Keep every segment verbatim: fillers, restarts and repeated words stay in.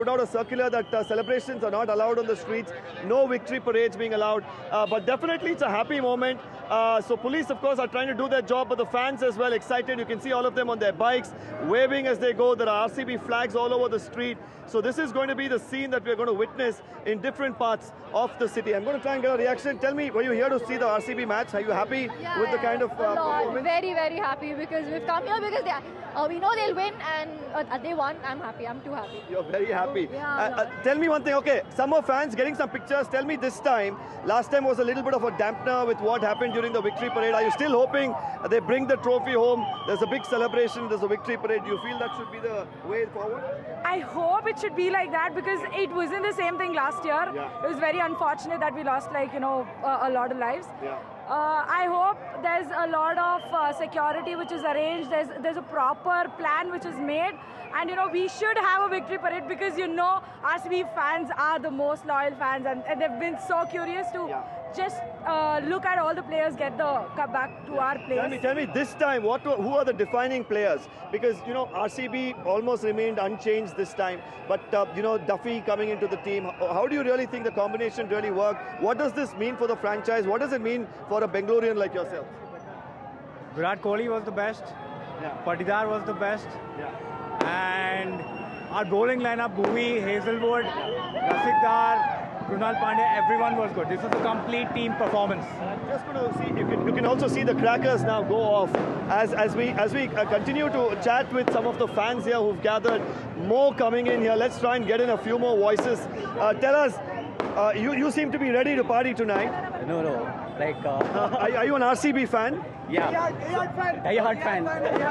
put out a circular that uh, celebrations are not allowed on the streets, no victory parades being allowed, uh, but definitely it's a happy moment. Uh, so police, of course, are trying to do their job, but the fans as well excited. You can see all of them on their bikes, waving as they go. There are R C B flags all over the street. So this is going to be the scene that we're going to witness in different parts of the city. I'm going to try and get a reaction. Tell me, were you here to see the R C B match? Are you happy yeah, with the yeah, kind of uh, performance? Very, very happy because we've come here because they, uh, we know they'll win and uh, they won. I'm happy. I'm too happy. You're very happy. Yeah, uh, uh, tell me one thing. Okay, summer fans getting some pictures. Tell me this time. Last time was a little bit of a dampener with what happened during the victory parade. Are you still hoping they bring the trophy home? There's a big celebration. There's a victory parade. Do you feel that should be the way forward? I hope it should be like that because it wasn't the same thing last year. Yeah. It was very unfortunate that we lost, like, you know, a, a lot of lives. Yeah. Uh, I hope there's a lot of uh, security which is arranged. There's there's a proper plan which is made, and you know we should have a victory parade because you know R C B fans are the most loyal fans, and, and they've been so curious to Yeah. just uh, look at all the players get the cup back to our place. Tell me, tell me this time, what were- who are the defining players? Because you know R C B almost remained unchanged this time, but uh, you know Duffy coming into the team. How, how do you really think the combination really worked? What does this mean for the franchise? What does it mean for a Bengalorean like yourself? Virat Kohli was the best. Yeah. Patidar was the best. Yeah. And our bowling lineup, Bhuvi, Hazelwood, Rasikdar, Krunal Pandya, everyone was good. This was a complete team performance. Just going to see, you can, you can also see the crackers now go off as, as we, as we uh, continue to chat with some of the fans here who've gathered. More coming in here. Let's try and get in a few more voices. Uh, tell us, uh, you, you seem to be ready to party tonight. No, no. Like, uh, Uh, are, are you an R C B fan? yeah. Die-hard fan.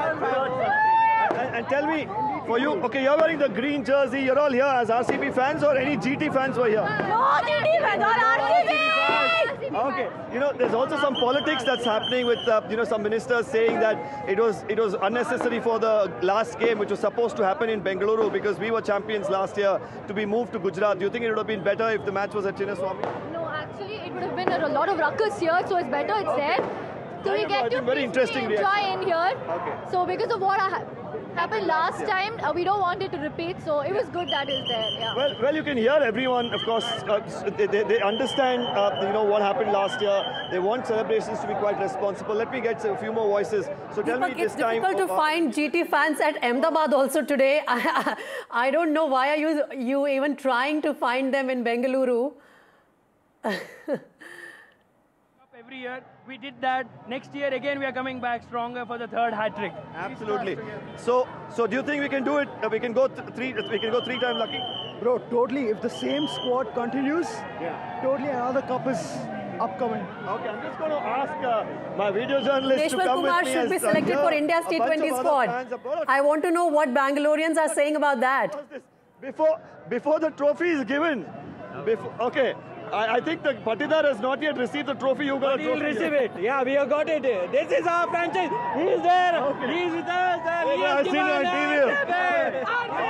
And, and tell me, for you, okay, you're wearing the green jersey. You're all here as R C B fans, or any G T fans were here? No G T fans, all R C B! Okay, you know, there's also some politics that's happening with, uh, you know, some ministers saying that it was it was unnecessary for the last game, which was supposed to happen in Bengaluru because we were champions last year, to be moved to Gujarat. Do you think it would have been better if the match was at Chinnaswamy? No, actually, it would have been a lot of ruckus here, so it's better it's Okay. there. So I we know, I get to think very interesting peacefully enjoy reaction. in here. Okay. So because of what ha happened last yeah. time, uh, we don't want it to repeat. So it was good that it's there. Yeah. Well, well, you can hear everyone, of course, uh, they, they, they understand, uh, you know, what happened last year. They want celebrations to be quite responsible. Let me get a few more voices. So tell Deepak, me this it's time. difficult to uh, find G T fans at Ahmedabad also today. I, I don't know why are you you even trying to find them in Bengaluru. Every year we did that. Next year again we are coming back stronger for the third hat trick. Absolutely. So, so do you think we can do it? Uh, we can go th three. We can go three times lucky. Bro, totally. If the same squad continues, Yeah. totally another cup is upcoming. Okay, I'm just going to ask uh, my video journalist to Deshwar come Kumar with me should as, be uh, selected here. for India's A T bunch twenty of other squad. fans have brought- I want to know what Bangaloreans are saying about that. What's this? Before, before the trophy is given, before, okay, I, I think the Patidar has not yet received the trophy. You got a He'll trophy. receive it. Yeah, we have got it. This is our franchise. He is there. Okay. He is with us. And Okay, he has I've seen it on given T V. us the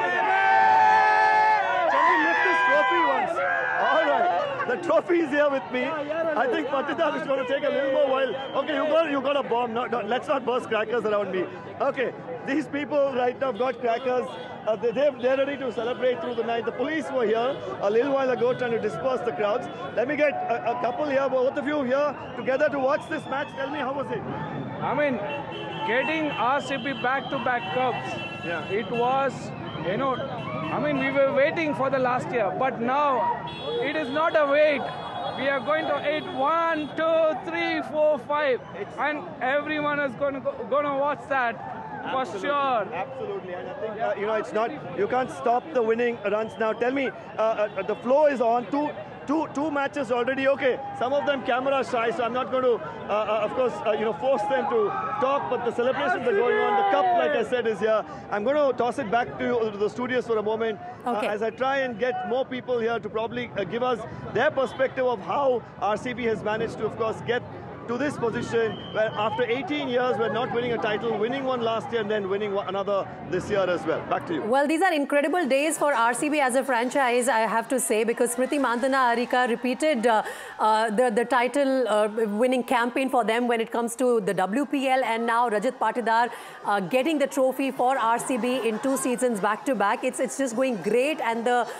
Can we lift this trophy once? All right. The trophy is here with me. I think Patidar is going to take a little more while. Okay, you got you got a bomb. No, no, let's not burst crackers around me. Okay, these people right now have got crackers. Uh, they, they're, they're ready to celebrate through the night. The police were here a little while ago trying to disperse the crowds. Let me get a, a couple here, both of you here together to watch this match. Tell me, how was it? I mean, getting R C B back-to-back cups, Yeah. it was, you know, I mean, we were waiting for the last year, but now it is not a wait. We are going to eight, one, two, three, four, five, It's- and everyone is going to go, going to watch that for Absolutely, sure. Absolutely, and I think uh, you know it's not. You can't stop the winning runs now. Tell me, uh, uh, the flow is on. Two, two, two matches already. Okay, some of them camera shy, so I'm not going to, uh, uh, of course, uh, you know, force them to talk. But the celebrations are going on. The cup, like I said, is here. I'm going to toss it back to, you, to the studios for a moment Okay. uh, as I try and get more people here to probably uh, give us their perspective of how R C B has managed to, of course, get to this position where after eighteen years we're not winning a title, winning one last year and then winning one, another this year as well. Back to you. Well, these are incredible days for R C B as a franchise, I have to say, because Smriti Mandhana repeated uh, uh, the, the title uh, winning campaign for them when it comes to the W P L, and now Rajat Patidar uh, getting the trophy for R C B in two seasons back to back. It's, it's just going great, and the